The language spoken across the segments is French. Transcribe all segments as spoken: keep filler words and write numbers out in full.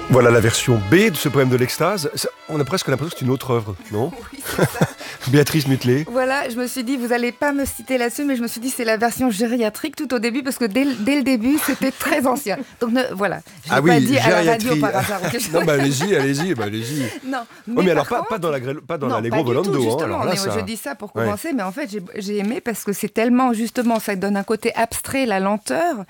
Voilà la version B de ce poème de l'extase. Ça, on a presque l'impression que c'est une autre œuvre, non? Oui, c'est ça. Béatrice Mutelet. Voilà, je me suis dit, vous n'allez pas me citer là-dessus, mais je me suis dit, c'est la version gériatrique tout au début, parce que dès, dès le début, c'était très ancien. Donc ne, voilà, je ne l'ai Ah pas oui, dit à la radio gériatrie. par hasard. ou quelque chose. Non, bah allez-y, allez-y, bah allez-y. Non, Mais, mais, mais alors, par pas, contre, pas dans, la, grêle- pas dans non, l'Allegro pas du tout, volando. Hein, justement, alors là, mais ça... je dis ça pour Ouais. commencer, mais en fait, j'ai, j'ai aimé parce que c'est tellement, justement, ça donne un côté abstrait, la lenteur,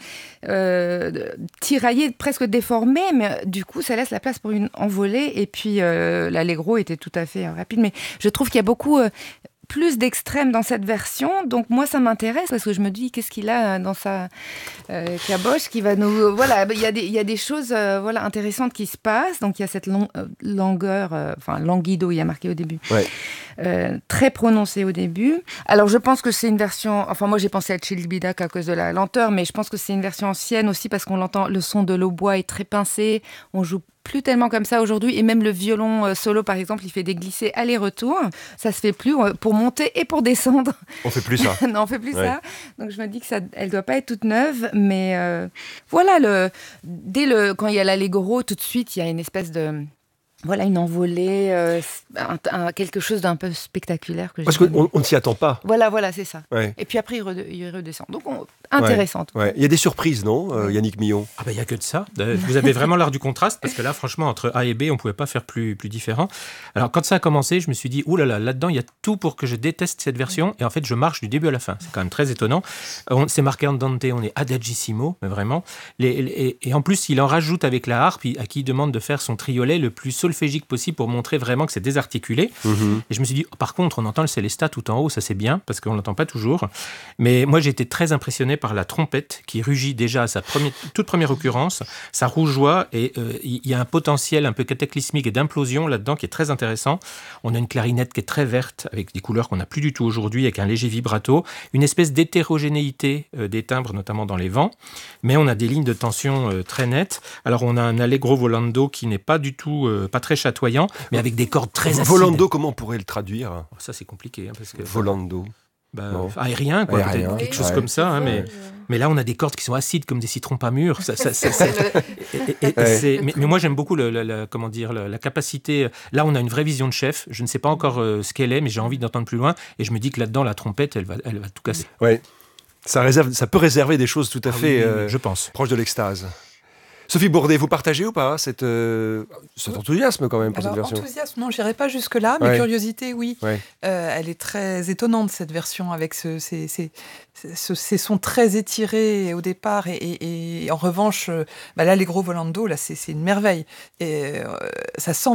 euh, tiraillé, presque déformé, mais du coup, ça laisse la place pour une envolée, et puis euh, l'Allegro était tout à fait euh, rapide, mais je trouve qu'il y a beaucoup... Euh, plus d'extrêmes dans cette version, donc moi ça m'intéresse parce que je me dis qu'est-ce qu'il a dans sa euh, caboche qui va nous... Voilà, il y a des, il y a des choses euh, voilà, intéressantes qui se passent, donc il y a cette long, euh, langueur, euh, enfin languido, il y a marqué au début, Ouais. euh, très prononcée au début. Alors je pense que c'est une version, enfin moi j'ai pensé à Chilbidac à cause de la lenteur, mais je pense que c'est une version ancienne aussi parce qu'on l'entend, le son de l'hautbois est très pincé, on joue plus tellement comme ça aujourd'hui, et même le violon euh, solo par exemple, il fait des glissés aller-retour, ça se fait plus euh, pour monter et pour descendre. On fait plus ça. non, on fait plus Ouais. ça. Donc je me dis que ça, elle doit pas être toute neuve, mais euh, voilà, le, dès le, quand il y a l'Allegro, tout de suite il y a une espèce de, voilà, une envolée, euh, un, un- quelque chose d'un peu spectaculaire que j'ai Parce aimé. qu'on on ne s'y attend pas. Voilà, voilà, c'est ça. Ouais. Et puis après il, rede- il redescend. Donc on- intéressante. Ouais. Il y a des surprises, non, euh, Yannick Millon? Ah bah, il n'y a que de ça. Euh, Vous avez vraiment l'art du contraste, parce que là, franchement, entre A et B, on ne pouvait pas faire plus, plus différent. Alors, quand ça a commencé, je me suis dit, ouh là là, là-dedans, il y a tout pour que je déteste cette version. Et en fait, je marche du début à la fin. C'est quand même très étonnant. Euh, on- C'est marqué andante, on est adagissimo, mais vraiment. Les, les- et, et en plus, il en rajoute avec la harpe, il- à qui il demande de faire son triolet le plus solfégique possible pour montrer vraiment que c'est désarticulé. Mhm. Et je me suis dit, oh, par contre, on entend le Célestat tout en haut, ça c'est bien, parce qu'on ne l'entend pas toujours. Mais moi, j'ai été très impressionné par la trompette qui rugit déjà à sa première, toute première occurrence, sa rougeoie, et euh, il y a un potentiel un peu cataclysmique et d'implosion là-dedans qui est très intéressant. On a une clarinette qui est très verte, avec des couleurs qu'on n'a plus du tout aujourd'hui, avec un léger vibrato, une espèce d'hétérogénéité euh, des timbres, notamment dans les vents, mais on a des lignes de tension euh, très nettes. Alors on a un allegro volando qui n'est pas du tout, euh, pas très chatoyant, mais avec des cordes très acides. Volando, comment on pourrait le traduire? Oh, ça c'est compliqué, hein, parce que... Volando. Bah, Non. aérien, quoi, Aérien, peut-être quelque chose ouais. comme ça, hein, mais, mais là on a des cordes qui sont acides comme des citrons pas mûrs. Ça, ça, ça, ça- et- et- et Ouais. c'est- mais, mais moi j'aime beaucoup le, le- le- comment dire, le- la capacité. Là on a une vraie vision de chef. Je ne sais pas encore euh, ce qu'elle est, mais j'ai envie d'entendre plus loin. Et je me dis que là-dedans la trompette, elle va, elle va tout casser. Ouais. Ça, réserve, ça peut réserver des choses tout à Ah fait oui, euh, je pense. proches de l'extase. Sophie Bourdet, vous partagez ou pas cette, euh, cet enthousiasme quand même pour Alors, cette version? enthousiasme, non, j'irai pas jusque-là, mais Ouais. curiosité, oui. Ouais. Euh, elle est très étonnante, cette version, avec ce, ces, ces, ce- ces sons très étirés au départ. Et, et- et en revanche, euh, bah, l'Allegro volando, là, c'est c'est une merveille. Et euh, ça sent